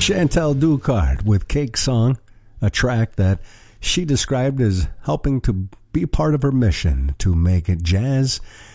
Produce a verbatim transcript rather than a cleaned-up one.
Chantal Ducard with Cake Song, a track that she described as helping to be part of her mission to make jazz